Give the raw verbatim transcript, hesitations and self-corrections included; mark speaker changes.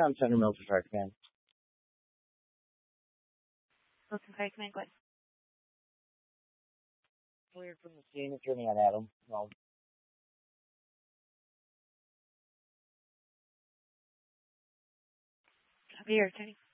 Speaker 1: Tom Center Mills Fire Command.
Speaker 2: Wilson Fire Command, go ahead.
Speaker 1: Cleared from the scene, attorney on Adam. No.
Speaker 2: Copy your attorney.